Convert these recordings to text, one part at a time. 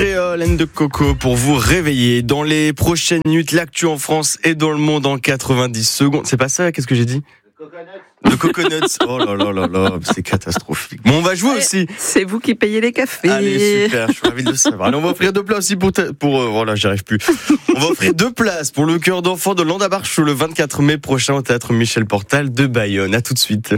Laine de Coco pour vous réveiller. Dans les prochaines minutes, l'actu en France et dans le monde en 90 secondes. C'est pas ça, qu'est-ce que j'ai dit ? Le coconuts. Oh là là là là, c'est catastrophique. Bon, on va jouer aussi. C'est vous qui payez les cafés. Allez, super, je suis ravi de le savoir. Allez, on va offrir 2 places aussi voilà, j'y arrive plus. On va offrir 2 places pour le cœur d'enfant de Landabach le 24 mai prochain au théâtre Michel Portal de Bayonne. À tout de suite.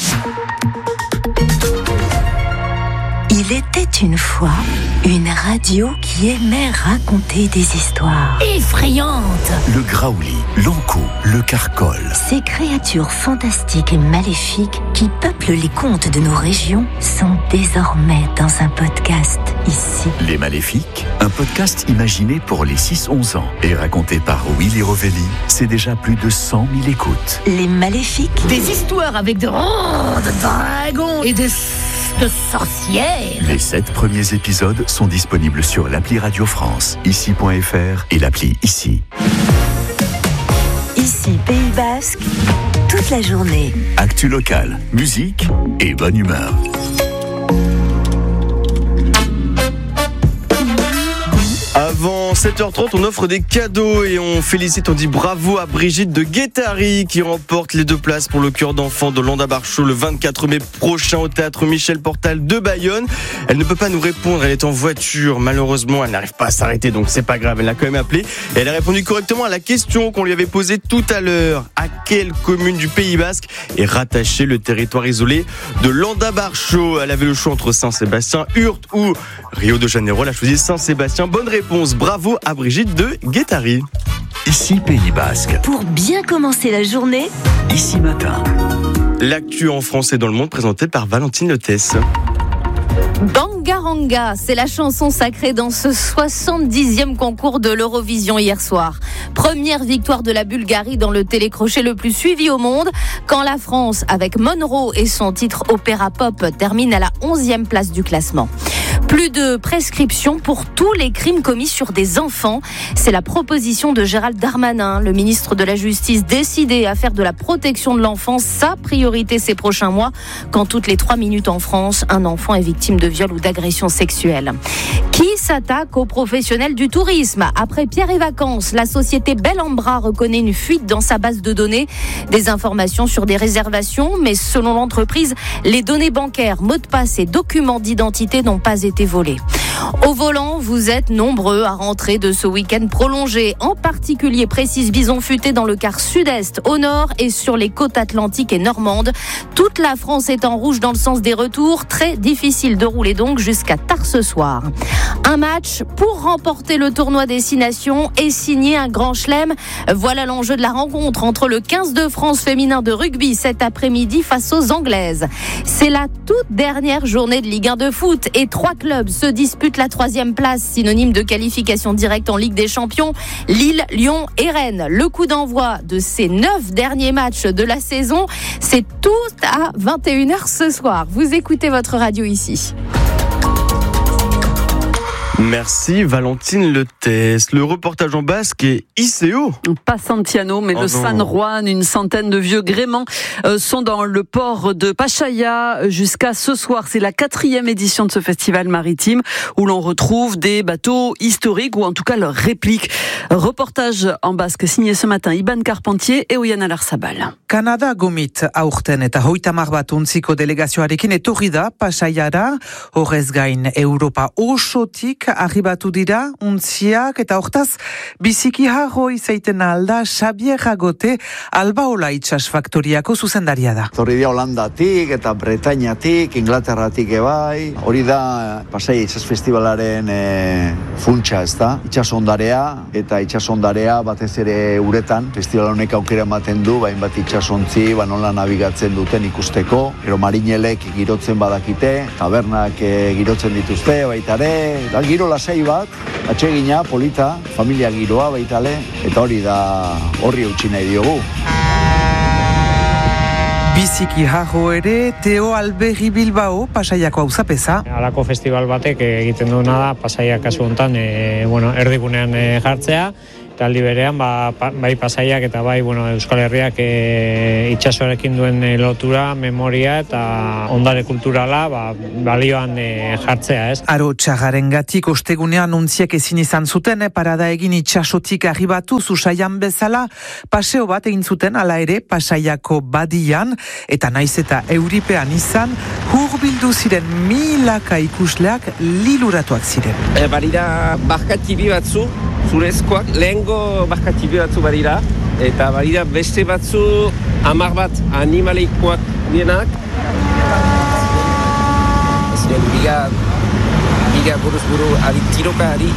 Il était une fois une radio qui aimait raconter des histoires effrayantes. Le graouli, l'ankou, le carcol. Ces créatures fantastiques et maléfiques qui peuplent les contes de nos régions sont désormais dans un podcast ici. Les Maléfiques, un podcast imaginé pour les 6-11 ans et raconté par Willy Rovelli. C'est déjà plus de 100 000 écoutes. Les Maléfiques. Des histoires avec de dragons et de sorcières. Les 7 premiers épisodes sont disponibles sur l'appli Radio France, ici.fr et l'appli Ici. Ici, Pays Basque, toute la journée. Actu locale, musique et bonne humeur. Avant 7h30, on offre des cadeaux et on dit bravo à Brigitte de Guettari qui remporte les 2 places pour le cœur d'enfant de Landabach le 24 mai prochain au théâtre Michel Portal de Bayonne. Elle ne peut pas nous répondre, elle est en voiture. Malheureusement, elle n'arrive pas à s'arrêter, donc c'est pas grave, elle l'a quand même appelé. Et elle a répondu correctement à la question qu'on lui avait posée tout à l'heure. À quelle commune du Pays Basque est rattaché le territoire isolé de Landabach? Elle avait le choix entre Saint-Sébastien, Urte ou Rio de Janeiro. Elle a choisi Saint-Sébastien. Bonne réponse. Bravo à Brigitte de Guettari. Ici Pays Basque. Pour bien commencer la journée, Ici matin. L'actu en France et dans le monde présentée par Valentine Lettès. Bangaranga, c'est la chanson sacrée dans ce 70e concours de l'Eurovision hier soir. Première victoire de la Bulgarie dans le télécrochet le plus suivi au monde, quand la France, avec Monroe et son titre Opéra Pop, termine à la 11e place du classement. Plus de prescription pour tous les crimes commis sur des enfants. C'est la proposition de Gérald Darmanin, le ministre de la Justice, décidé à faire de la protection de l'enfant sa priorité ces prochains mois, quand toutes les 3 minutes en France, un enfant est victime de viol ou d'agression sexuelle. Qui s'attaque aux professionnels du tourisme? Après Pierre et Vacances, la société Bellambra reconnaît une fuite dans sa base de données. Des informations sur des réservations, mais selon l'entreprise, les données bancaires, mots de passe et documents d'identité n'ont pas été volés. Au volant, vous êtes nombreux à rentrer de ce week-end prolongé. En particulier, précise Bison Futé dans le quart sud-est, au nord et sur les côtes atlantiques et normandes. Toute la France est en rouge dans le sens des retours. Très difficile de rouler donc jusqu'à tard ce soir. Un match pour remporter le tournoi des 6 nations et signer un grand chelem. Voilà l'enjeu de la rencontre entre le 15 de France féminin de rugby cet après-midi face aux Anglaises. C'est la toute dernière journée de Ligue 1 de foot et 3 clubs se disputent la 3e place, synonyme de qualification directe en Ligue des Champions. Lille, Lyon et Rennes. Le coup d'envoi de ces 9 derniers matchs de la saison, c'est tout à 21h ce soir. Vous écoutez votre radio ici. Merci Valentine Lettès. Le reportage en basque est ICO. Pas Santiano, mais de San Juan. Une centaine de vieux gréements sont dans le port de Pachaia jusqu'à ce soir. C'est la 4e édition de ce festival maritime où l'on retrouve des bateaux historiques ou en tout cas leurs répliques. Reportage en basque signé ce matin Iban Carpentier et Oyana Larsabal. Kanada gomit aurten eta 30 bat untziko delegazioarekin etorri da Pasaiara, horrez gain Europa osotik arribatu dira untziak eta hortaz biziki harro izaiten alda Xabier Ragote Albaola itsas faktoriako zuzendaria da. Torri dira Holandatik eta Bretañatik, Inglaterratik ebai, hori da Pasaia itsas festivalaren funtsa, ezta? Itsasondarea eta itsasondarea batez ere uretan festival honek aukera ematen du, hainbat itsasontzi nola nabigatzen duten ikusteko, gero marinelek girotzen badakite, tabernak girotzen dituzte baitare, da giro lasai bat, atsegina, polita, familia giroa baitale, eta hori da horri eutsi nahi diogu. Biziki harro ere, Teo Alberri Bilbao, Pasaiako auzapeza. Halako festival batek egiten duena da, Pasaia kasu honetan, erdigunean jartzea, eta aldi berean bai Pasaiak eta bai Euskal Herriak itsasoarekin duen lotura, memoria eta ondare kulturala balioan jartzea, ez? Aro txagarengatik ostegunean untziek ezin izan zuten, parada egin itsasotik arribatu Usaian bezala, paseo bat egin zuten hala ere Pasaiako badian, eta naiz eta euripean izan, hurbildu ziren milaka ikusleak liluratuak ziren. Barira barkatibi batzu, zurezkoak, lehengo barkatibi batzu barira, eta barira beste batzu 10 bat animaleikoak dienak. Ziren biga buruz-buru tiroka ari.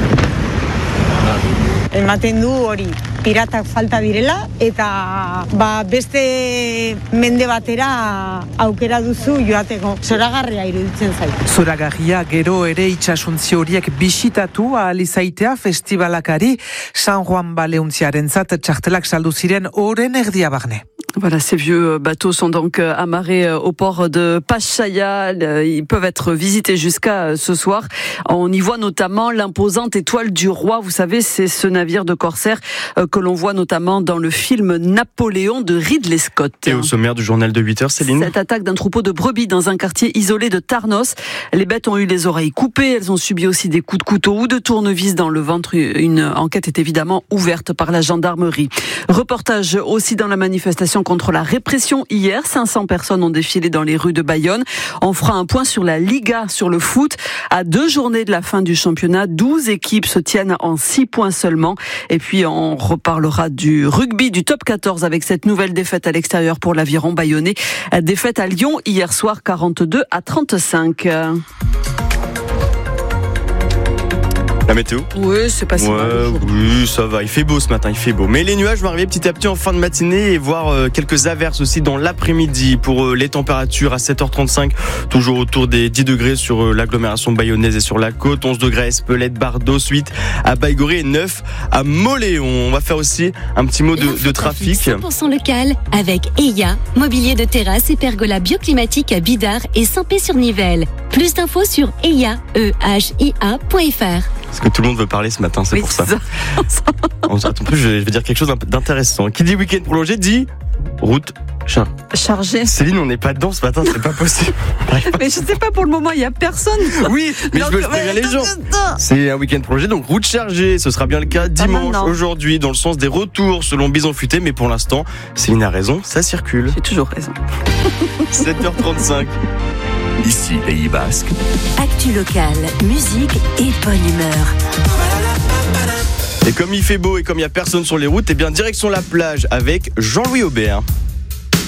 Ematen du hori, piratak falta direla, eta beste mende batera aukera duzu joateko. Zoragarria iruditzen zait. Zoragarria gero ere itxasuntzi horiek bisitatu ahal izaitea festivalakari San Juan Baleuntziarentzat txartelak saldu ziren oren erdia barne. Voilà, ces vieux bateaux sont donc amarrés au port de Pachaia. Ils peuvent être visités jusqu'à ce soir. On y voit notamment l'imposante étoile du roi. Vous savez, c'est ce navire de corsaire que l'on voit notamment dans le film Napoléon de Ridley Scott. Et au sommaire du journal de 8h, Céline. Cette attaque d'un troupeau de brebis dans un quartier isolé de Tarnos. Les bêtes ont eu les oreilles coupées. Elles ont subi aussi des coups de couteau ou de tournevis dans le ventre. Une enquête est évidemment ouverte par la gendarmerie. Reportage aussi dans la manifestation contre la répression hier. 500 personnes ont défilé dans les rues de Bayonne. On fera un point sur la Liga, sur le foot. À 2 journées de la fin du championnat, 12 équipes se tiennent en 6 points seulement. Et puis on reparlera du rugby, du top 14 avec cette nouvelle défaite à l'extérieur pour l'Aviron bayonnais. Défaite à Lyon hier soir, 42-35. La météo ? Oui, c'est pas si mal. Oui, ça va. Il fait beau ce matin, il fait beau. Mais les nuages vont arriver petit à petit en fin de matinée et voir quelques averses aussi dans l'après-midi. Pour les températures à 7h35, toujours autour des 10 degrés sur l'agglomération bayonnaise et sur la côte. 11 degrés à Espelette, Bardos, 8 à Baïgoré et 9 à Moléon. On va faire aussi un petit mot de trafic. 100% local avec EIA, mobilier de terrasse et pergola bioclimatique à Bidart et Saint-Pé-sur-Nivelle. Plus d'infos sur eia.fr. Parce que tout le monde veut parler ce matin, c'est pour ça. En plus, je vais dire quelque chose d'intéressant. Qui dit week-end prolongé dit route chargée. Céline, on n'est pas dedans ce matin, c'est pas possible. Mais je sais pas, pour le moment, il n'y a personne. Oui, mais je préviens les gens. C'est un week-end prolongé, donc route chargée. Ce sera bien le cas dimanche, aujourd'hui, dans le sens des retours selon Bison Futé. Mais pour l'instant, Céline a raison, ça circule. J'ai toujours raison. 7h35. Ici, Pays Basque. Actu locale, musique et bonne humeur. Et comme il fait beau et comme il n'y a personne sur les routes, eh bien direction la plage avec Jean-Louis Aubert.